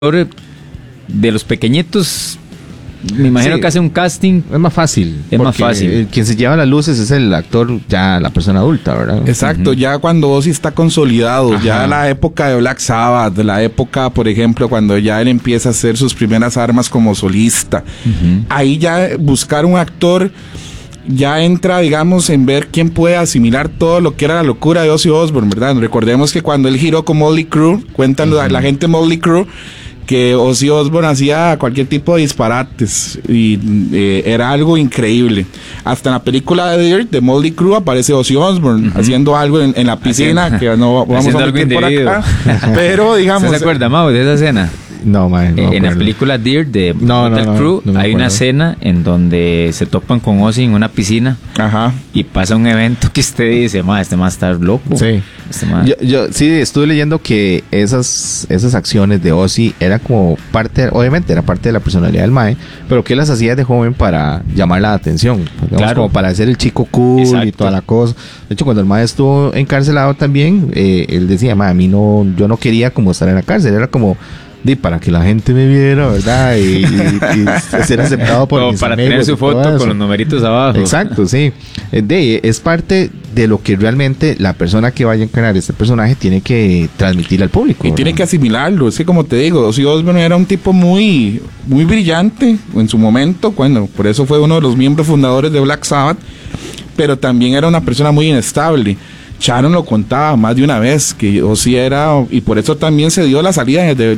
de los pequeñitos, me imagino que hace un casting. Es más fácil. Es más fácil. Quien se lleva las luces es el actor, ya la persona adulta, ¿verdad? Exacto, ya cuando Ozzy está consolidado, ya la época de Black Sabbath, la época, por ejemplo, cuando ya él empieza a hacer sus primeras armas como solista. Ahí ya buscar un actor ya entra, digamos, en ver quién puede asimilar todo lo que era la locura de Ozzy Osbourne, ¿verdad? Recordemos que cuando él giró con Motley Crue, cuentan la gente de Motley Crue que Ozzy Osbourne hacía cualquier tipo de disparates y era algo increíble. Hasta en la película de Dirt de Motley Crue aparece Ozzy Osbourne haciendo algo en la piscina, que no vamos a meter por acá, pero digamos... ¿Se acuerda, Mau, de esa escena? No, man, no en la película Dirt de Motley Crue hay una escena en donde se topan con Ozzy en una piscina. Ajá. Y pasa un evento que usted dice, este más está loco. Sí. Yo sí estuve leyendo que esas acciones de Ozzy era como parte, obviamente era parte de la personalidad del mae, pero que las hacía de joven para llamar la atención, digamos, claro, como para ser el chico cool. Exacto. Y toda la cosa. De hecho, cuando el mae estuvo encarcelado también, él decía, a mí no, yo no quería como estar en la cárcel, era como para que la gente me viera, ¿verdad? Y ser aceptado por mis para amigos, tener su foto con los numeritos abajo. Exacto, sí. Es parte de lo que realmente la persona que vaya a encarnar este personaje tiene que transmitir al público. Y ¿verdad? Tiene que asimilarlo. Es que, como te digo, Ozzy Osbourne era un tipo muy, muy brillante en su momento. Bueno, por eso fue uno de los miembros fundadores de Black Sabbath. Pero también era una persona muy inestable. Sharon lo contaba más de una vez, que Ozzy era, y por eso también se dio la salida de